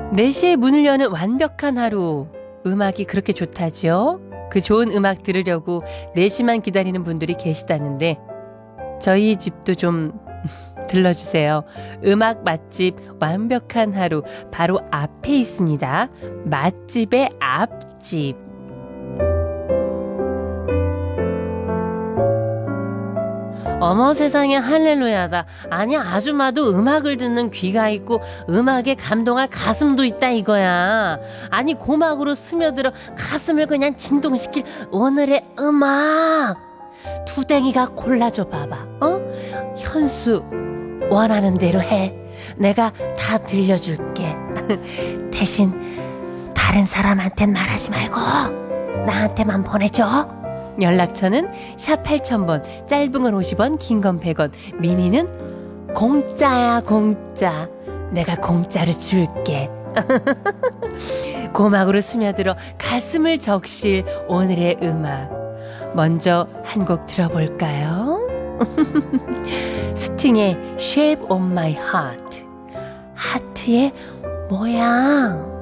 4시에 문을 여는 완벽한 하루. 음악이 그렇게 좋다죠? 그 좋은 음악 들으려고 4시만 기다리는 분들이 계시다는데 저희 집도 좀 들러주세요. 음악 맛집 완벽한 하루 바로 앞에 있습니다. 맛집의 앞집. 어머 세상에 할렐루야다. 아니 아줌마도 음악을 듣는 귀가 있고 음악에 감동할 가슴도 있다 이거야. 아니 고막으로 스며들어 가슴을 그냥 진동시킬 오늘의 음악. 투댕이가 골라줘 봐봐. 현수 원하는 대로 해. 내가 다 들려줄게. 대신 다른 사람한텐 말하지 말고 나한테만 보내줘. 연락처는 샵 8000번, 짧은 건 50원, 긴 건 100원, 미니는 공짜야 공짜. 내가 공짜로 줄게. 고막으로 스며들어 가슴을 적실 오늘의 음악. 먼저 한 곡 들어볼까요? 스팅의 Shape of My Heart. 하트의 모양.